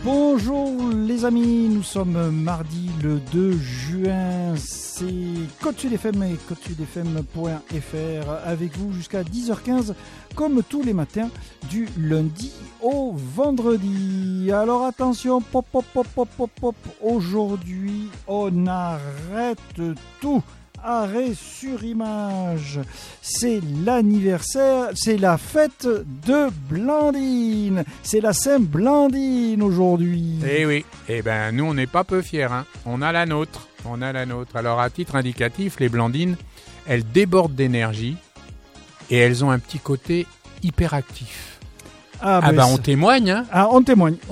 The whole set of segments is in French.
Bonjour les amis, nous sommes mardi le 2 juin, c'est Côte Sud FM et côtesudfm.fr avec vous jusqu'à 10h15 comme tous les matins du lundi au vendredi. Alors attention, pop, aujourd'hui on arrête tout. Arrêt sur image, c'est l'anniversaire, c'est la fête de Blandine, c'est la Saint-Blandine aujourd'hui. Eh oui, nous on n'est pas peu fiers, hein. On a la nôtre. Alors à titre indicatif, les Blandines, elles débordent d'énergie et elles ont un petit côté hyperactif. On témoigne, hein. On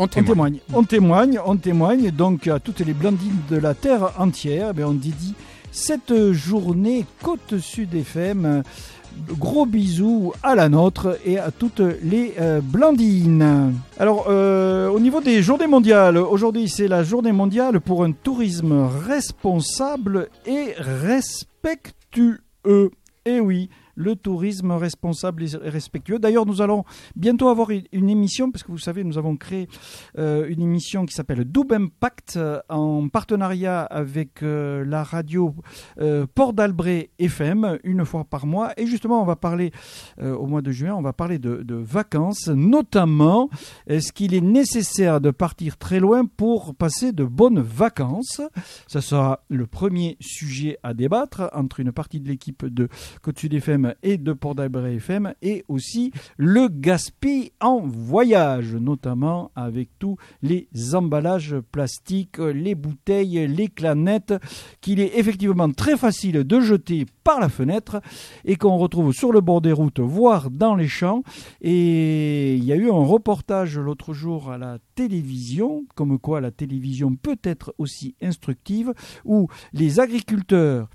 témoigne. Donc à toutes les Blandines de la terre entière, on dédie cette journée Côte Sud FM. Gros bisous à la nôtre et à toutes les Blandines. Alors, au niveau des journées mondiales, aujourd'hui c'est la journée mondiale pour un tourisme responsable et respectueux. Et oui, le tourisme responsable et respectueux. D'ailleurs, nous allons bientôt avoir une émission, parce que vous savez, nous avons créé une émission qui s'appelle Double Impact en partenariat avec la radio Port d'Albret FM, une fois par mois. Et justement, on va parler, au mois de juin, on va parler de vacances, notamment est-ce qu'il est nécessaire de partir très loin pour passer de bonnes vacances. Ça sera le premier sujet à débattre entre une partie de l'équipe de Côte Sud FM et de Port d'Albret FM, et aussi le gaspillage en voyage, notamment avec tous les emballages plastiques, les bouteilles, les canettes, qu'il est effectivement très facile de jeter par la fenêtre et qu'on retrouve sur le bord des routes, voire dans les champs. Et il y a eu un reportage l'autre jour à la télévision, comme quoi la télévision peut être aussi instructive, où les agriculteurs